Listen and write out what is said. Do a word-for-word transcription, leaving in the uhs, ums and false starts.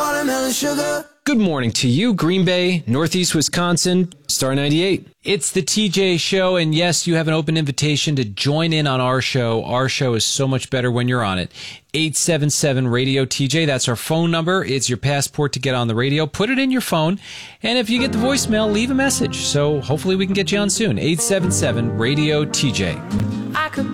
watermelon sugar. Good morning to you, Green Bay, Northeast Wisconsin, Star ninety-eight. It's the T J Show, and yes, you have an open invitation to join in on our show. Our show is so much better when you're on it. eight seven seven radio T J, that's our phone number. It's your passport to get on the radio. Put it in your phone, and if you get the voicemail, leave a message. So hopefully we can get you on soon. eight seven seven radio T J. I could